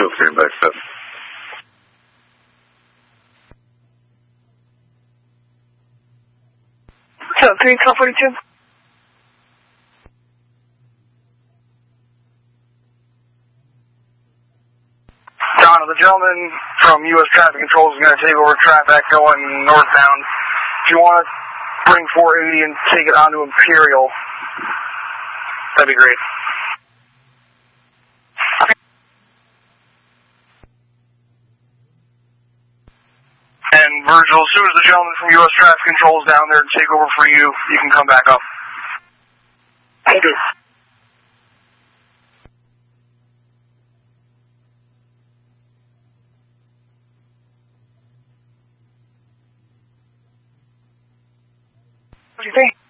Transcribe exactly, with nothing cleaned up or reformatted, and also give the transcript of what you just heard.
two oh three, back seven. seven three, twelve forty-two. Donna, the gentleman from U S Traffic Control is going to take over traffic going northbound. If you want to bring four eighty and take it onto Imperial, that'd be great. And Virgil, as soon as the gentleman from U S Traffic Control is down there to take over for you, you can come back up. Thank you. What do you think?